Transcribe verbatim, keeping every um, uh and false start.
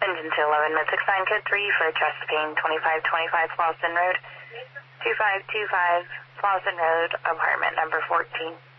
Engine two eleven, mid six nine, code three for Chesapeake, twenty-five twenty-five Floston Road, two five two five Floston Road, apartment number fourteen.